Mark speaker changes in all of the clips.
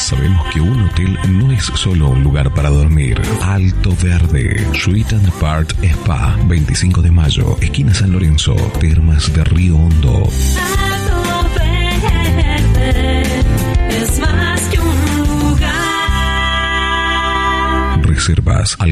Speaker 1: Sabemos que un hotel no es solo un lugar para dormir. Alto Verde, Suite and Apart Spa, 25 de mayo, esquina San Lorenzo, Termas de Río Hondo.
Speaker 2: Alto Verde es más que un lugar.
Speaker 1: Reservas al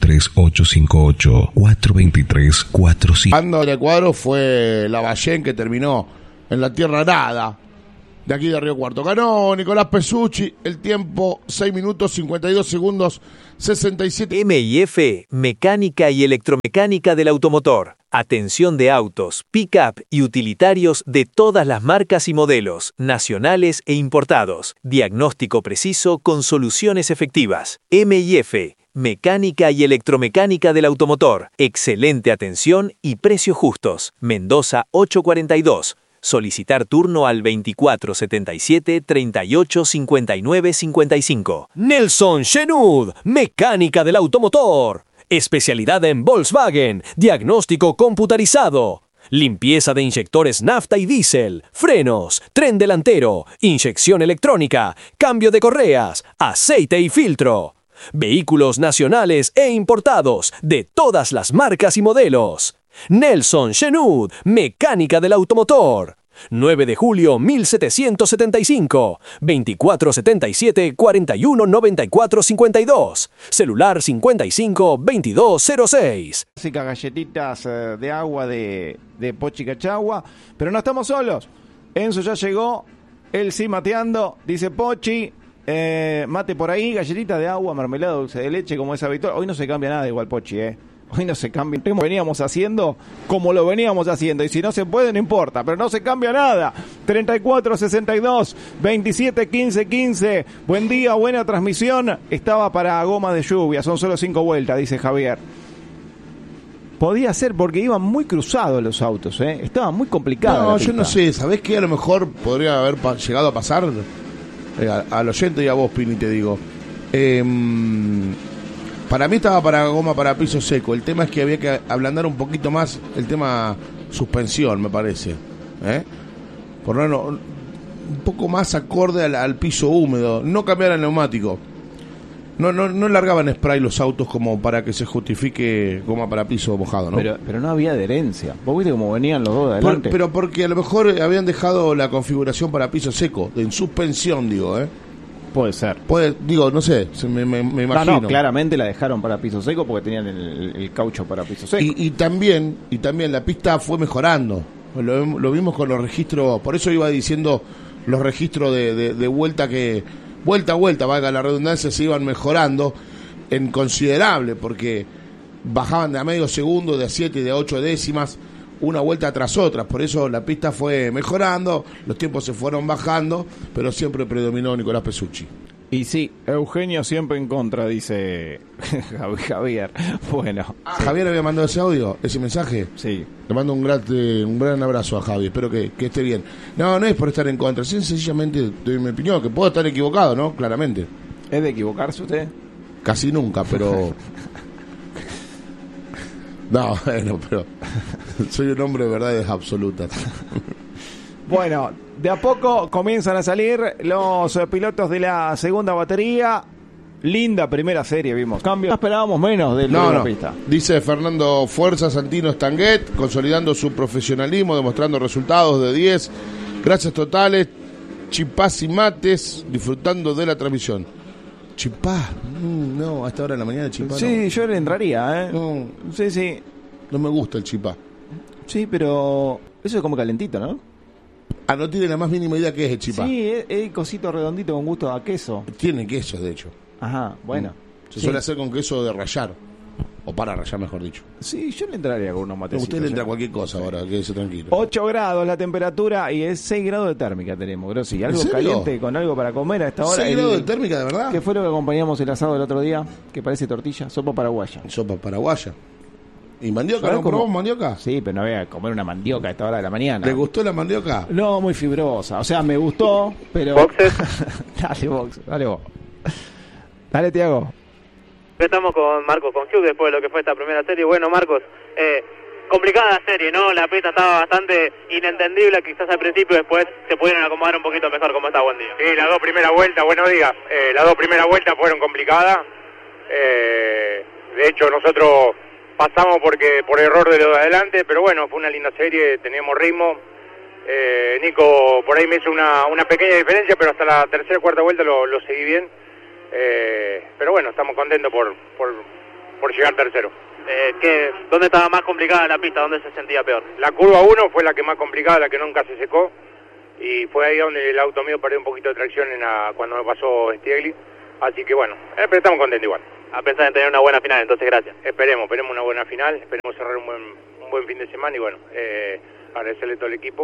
Speaker 1: 03858-423-45.
Speaker 3: Ando del cuadro fue Lavallén, que terminó en la tierra nada. De aquí de Río Cuarto. Ganó Nicolás Pesucci. El tiempo 6 minutos 52 segundos 67.
Speaker 4: M&F, mecánica y electromecánica del automotor. Atención de autos, pick-up y utilitarios de todas las marcas y modelos, nacionales e importados. Diagnóstico preciso con soluciones efectivas. M&F, mecánica y electromecánica del automotor. Excelente atención y precios justos. Mendoza 842. Solicitar turno al 2477-385955.
Speaker 5: Nelson Shenud, mecánica del automotor. Especialidad en Volkswagen, diagnóstico computarizado. Limpieza de inyectores nafta y diésel, frenos, tren delantero, inyección electrónica, cambio de correas, aceite y filtro. Vehículos nacionales e importados de todas las marcas y modelos. Nelson Shenud, mecánica del automotor. 9 de julio 1775, 2477-419452, celular 55-2206.
Speaker 6: Galletitas de agua de Pochi Cachagua, pero no estamos solos. Enzo ya llegó, él sí mateando, dice Pochi, mate por ahí, galletitas de agua, mermelada, dulce de leche, como es habitual. Hoy no se cambia nada igual, Pochi, Hoy no se cambia, lo veníamos haciendo como lo veníamos haciendo, y si no se puede no importa, pero no se cambia nada. 3462 27 15 15. Buen día, buena transmisión. Estaba para goma de lluvia, son solo 5 vueltas, dice Javier. Podía ser porque iban muy cruzados los autos, Estaba muy complicado.
Speaker 3: No, yo no sé, ¿sabés qué? A lo mejor podría haber llegado a pasar al oyente y a vos, Pini, te digo. Para mí estaba para goma para piso seco. El tema es que había que ablandar un poquito más el tema suspensión, me parece. Por lo menos un poco más acorde al piso húmedo. No cambiar el neumático. No largaban spray los autos como para que se justifique goma para piso mojado, ¿no?
Speaker 6: Pero no había adherencia. Vos viste cómo venían los dos de adelante.
Speaker 3: Pero porque a lo mejor habían dejado la configuración para piso seco. En suspensión, digo,
Speaker 6: Puede ser.
Speaker 3: No sé, me imagino.
Speaker 6: No, claramente la dejaron para piso seco porque tenían el caucho para piso seco.
Speaker 3: Y también la pista fue mejorando. Lo vimos con los registros, por eso iba diciendo los registros de vuelta que, vuelta a vuelta, valga la redundancia, se iban mejorando en considerable, porque bajaban de a medio segundo, de a 7 y de a 8 décimas, una vuelta tras otra. Por eso la pista fue mejorando, los tiempos se fueron bajando, pero siempre predominó Nicolás Pesucci.
Speaker 6: Y sí, Eugenio siempre en contra, dice Javier. Bueno.
Speaker 3: ¿Javier había mandado ese audio, ese mensaje?
Speaker 6: Sí.
Speaker 3: Le mando un gran abrazo a Javi, espero que esté bien. No es por estar en contra, sencillamente doy mi opinión, que puedo estar equivocado, ¿no? Claramente.
Speaker 6: ¿Es de equivocarse usted?
Speaker 3: Casi nunca, pero... No, bueno, pero soy un hombre de verdades absolutas.
Speaker 6: Bueno, de a poco comienzan a salir los pilotos de la segunda batería. Linda primera serie vimos. Cambio, esperábamos menos de la pista.
Speaker 3: Dice Fernando Fuerza Santino Stanguet, consolidando su profesionalismo, demostrando resultados de 10. Gracias totales, chipás y mates, disfrutando de la transmisión. Chipá, no, a esta hora de la mañana chipá.
Speaker 6: Sí, no. Yo le entraría,
Speaker 3: No,
Speaker 6: sí.
Speaker 3: No me gusta el chipá.
Speaker 6: Sí, pero eso es como calentito, ¿no?
Speaker 3: No tiene la más mínima idea qué es el chipá.
Speaker 6: Sí, es cosito redondito con gusto a queso.
Speaker 3: Tiene queso, de hecho.
Speaker 6: Ajá, bueno.
Speaker 3: Se suele hacer con queso de rallar. O para rallar, mejor dicho.
Speaker 6: Sí, yo le entraría con unos matecitos.
Speaker 3: Usted le entra cualquier cosa ahora, quédese tranquilo.
Speaker 6: 8 grados la temperatura y es 6 grados de térmica tenemos, Grossi. Algo caliente con algo para comer a esta hora.
Speaker 3: 6 grados de térmica, ¿de verdad?
Speaker 6: ¿Qué fue lo que acompañamos el asado el otro día? Que parece tortilla, sopa paraguaya.
Speaker 3: Sopa paraguaya. ¿Y mandioca? ¿No probamos mandioca?
Speaker 6: Sí, pero no voy a comer una mandioca a esta hora de la mañana.
Speaker 3: ¿Le gustó la mandioca?
Speaker 6: No, muy fibrosa. O sea, me gustó, pero...
Speaker 7: ¿Boxes?
Speaker 6: Dale vos. Dale, Tiago.
Speaker 7: Estamos con Marcos, con Hugh, después de lo que fue esta primera serie. Bueno, Marcos, Complicada la serie, ¿no? La pista estaba bastante inentendible, quizás al principio, después se pudieron acomodar un poquito mejor. ¿Cómo está? Buen día.
Speaker 8: Sí, las dos primeras vueltas, buenos días. Las dos primeras vueltas fueron complicadas. De hecho, nosotros pasamos por error de los de adelante, pero bueno, fue una linda serie, teníamos ritmo. Nico por ahí me hizo una pequeña diferencia, pero hasta la tercera o cuarta vuelta lo seguí bien. Pero bueno, estamos contentos por llegar tercero.
Speaker 7: ¿Dónde estaba más complicada la pista? ¿Dónde se sentía peor?
Speaker 8: La curva 1 fue la que más complicada, la que nunca se secó, y fue ahí donde el auto mío perdió un poquito de tracción cuando me pasó Stiegli. Así que bueno, pero estamos contentos igual.
Speaker 7: A pensar en tener una buena final, entonces gracias.
Speaker 8: Esperemos una buena final, esperemos cerrar un buen fin de semana y bueno, agradecerle a todo el equipo,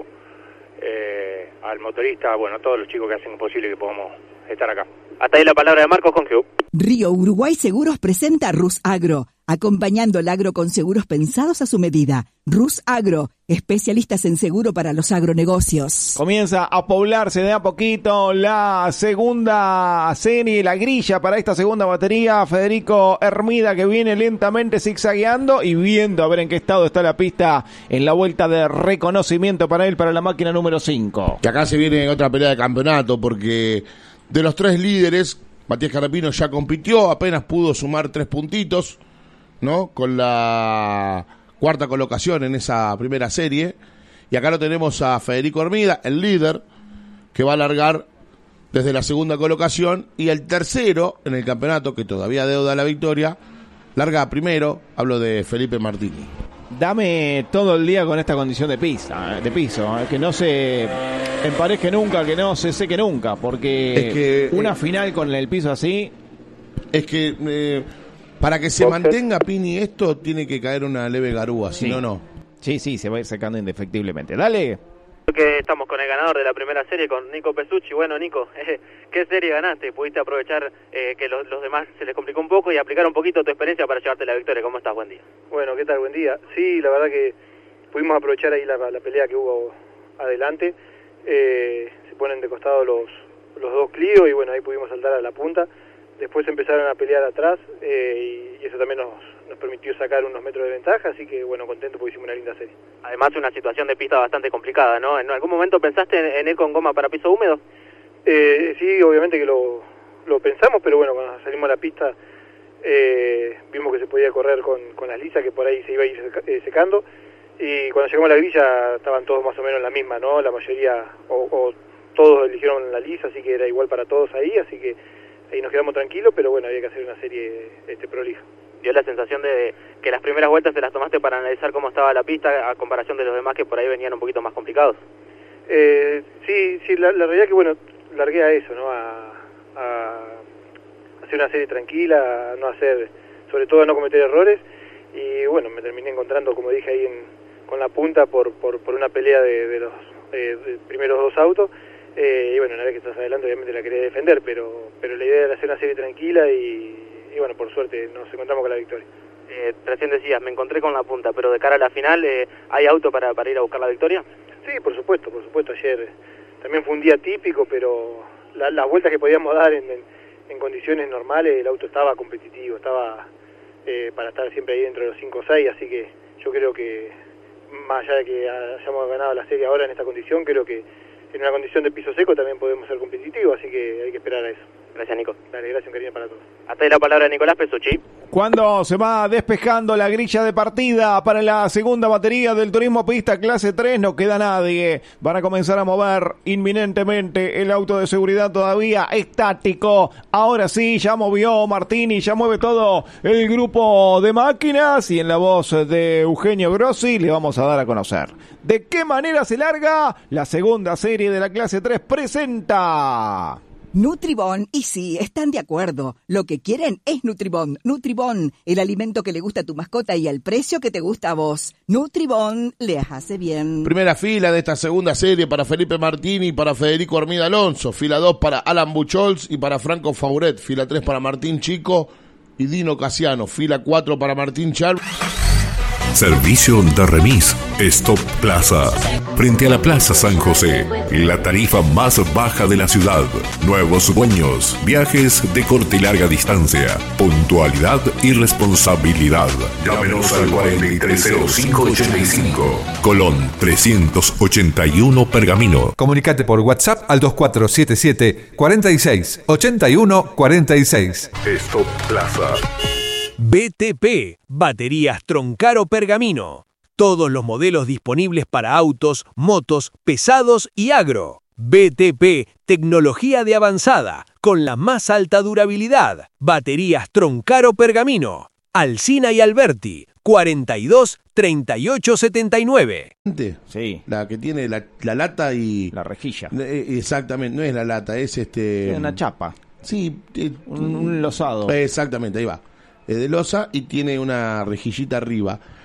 Speaker 8: al motorista, bueno, a todos los chicos que hacen posible que podamos estar acá.
Speaker 7: Hasta ahí la palabra de Marcos con Q.
Speaker 9: Río Uruguay Seguros presenta Rus Agro, acompañando el agro con seguros pensados a su medida. Rus Agro, especialistas en seguro para los agronegocios.
Speaker 6: Comienza a poblarse de a poquito la segunda serie, la grilla para esta segunda batería. Federico Hermida, que viene lentamente zigzagueando y viendo a ver en qué estado está la pista en la vuelta de reconocimiento para él, para la máquina número 5.
Speaker 3: Que acá se viene otra pelea de campeonato, porque de los 3 líderes, Matías Carapino ya compitió, apenas pudo sumar 3 puntitos, ¿no? Con la cuarta colocación en esa primera serie. Y acá lo tenemos a Federico Hermida, el líder, que va a largar desde la segunda colocación. Y el tercero en el campeonato, que todavía deuda la victoria, larga primero. Hablo de Felipe Martini.
Speaker 6: Dame todo el día con esta condición de piso, que no se empareje nunca, que no se seque nunca, porque
Speaker 3: es que,
Speaker 6: una final con el piso así...
Speaker 3: Es que para que se mantenga, Pini, esto tiene que caer una leve garúa, si no.
Speaker 6: Sí, se va a ir secando indefectiblemente. Dale.
Speaker 7: Que estamos con el ganador de la primera serie, con Nico Pesucci. Bueno, Nico, ¿qué serie ganaste? ¿Pudiste aprovechar que los demás se les complicó un poco y aplicar un poquito tu experiencia para llevarte la victoria? ¿Cómo estás? Buen día.
Speaker 10: Bueno, ¿qué tal? Buen día. Sí, la verdad que pudimos aprovechar ahí la pelea que hubo adelante. Se ponen de costado los dos Clio y bueno, ahí pudimos saltar a la punta. Después empezaron a pelear atrás y eso también nos permitió sacar unos metros de ventaja, así que bueno, contento porque hicimos una linda serie.
Speaker 7: Además una situación de pista bastante complicada, ¿no? ¿En algún momento pensaste en ir con goma para piso húmedo?
Speaker 10: Sí, obviamente que lo pensamos, pero bueno, cuando salimos a la pista vimos que se podía correr con las lisas, que por ahí se iba a ir secando, y cuando llegamos a la grilla estaban todos más o menos en la misma, ¿no? La mayoría, o todos eligieron la lisa, así que era igual para todos ahí, así que ahí nos quedamos tranquilos, pero bueno, había que hacer una serie prolija.
Speaker 7: ¿Dio la sensación de que las primeras vueltas te las tomaste para analizar cómo está la pista a comparación de los demás que por ahí venían un poquito más complicados?
Speaker 10: Sí, la realidad que bueno, largué a eso, ¿no? A hacer una serie tranquila, a no hacer, sobre todo a no cometer errores, y bueno, me terminé encontrando, como dije ahí con la punta por una pelea de los primeros 2 autos. Y bueno, una vez que estás adelante obviamente la quería defender, pero la idea era hacer una serie tranquila y bueno, por suerte nos encontramos con la victoria.
Speaker 7: Recién decías, me encontré con la punta, pero de cara a la final, ¿hay auto para ir a buscar la victoria?
Speaker 10: Sí, por supuesto, ayer también fue un día típico, pero las vueltas que podíamos dar en condiciones normales, el auto estaba competitivo, estaba para estar siempre ahí dentro de los 5 o 6, así que yo creo que más allá de que hayamos ganado la serie ahora en esta condición, creo que en una condición de piso seco también podemos ser competitivos, así que hay que esperar a eso.
Speaker 7: Gracias, Nico.
Speaker 10: Dale, gracias, un cariño para todos.
Speaker 7: Hasta ahí la palabra de Nicolás Pesucci.
Speaker 6: Cuando se va despejando la grilla de partida para la segunda batería del Turismo Pista Clase 3, no queda nadie. Van a comenzar a mover inminentemente el auto de seguridad todavía estático. Ahora sí, ya movió Martini, ya mueve todo el grupo de máquinas y en la voz de Eugenio Grossi le vamos a dar a conocer de qué manera se larga la segunda serie de la Clase 3. Presenta
Speaker 9: Nutribón, y sí, están de acuerdo. Lo que quieren es Nutribón. Nutribón, el alimento que le gusta a tu mascota y al precio que te gusta a vos. Nutribón les hace bien.
Speaker 3: Primera fila de esta segunda serie para Felipe Martini y para Federico Hermida Alonso. Fila 2 para Alan Buchholz y para Franco Fauret. Fila 3 para Martín Chico y Dino Casiano. Fila 4 para Martín Char.
Speaker 1: Servicio de remis Stop Plaza. Frente a la Plaza San José, la tarifa más baja de la ciudad. Nuevos dueños, viajes de corta y larga distancia, puntualidad y responsabilidad. Llámenos al 430585, Colón 381 Pergamino.
Speaker 11: Comunicate por WhatsApp al 2477 46 81 46.
Speaker 1: Stop Plaza.
Speaker 4: BTP, baterías Troncaro Pergamino. Todos los modelos disponibles para autos, motos, pesados y agro. BTP, tecnología de avanzada, con la más alta durabilidad. Baterías Troncaro Pergamino. Alsina y Alberti, 42 38 79.
Speaker 6: Sí.
Speaker 3: La que tiene la lata y...
Speaker 6: La rejilla.
Speaker 3: Exactamente, no es la lata, es
Speaker 6: Es una chapa.
Speaker 3: Sí.
Speaker 6: Un losado.
Speaker 3: Exactamente, ahí va. Es de losa y tiene una rejillita arriba.